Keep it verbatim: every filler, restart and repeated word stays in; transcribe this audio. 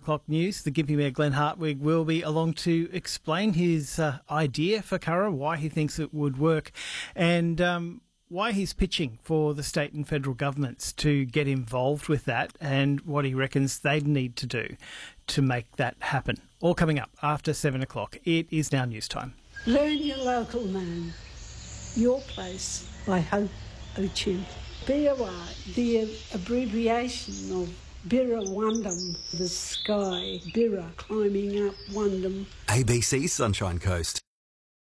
o'clock news, the Gympie Mayor Glenn Hartwig will be along to explain his uh, idea for Curra, why he thinks it would work, and um, why he's pitching for the state and federal governments to get involved with that, and what he reckons they'd need to do to make that happen. All coming up after seven o'clock. It is now news time. Learn your local name. Your Place by Hope O'Chew. B O R, the abbreviation of Birra Wundum, the sky, Birra, climbing up Wundum. A B C Sunshine Coast.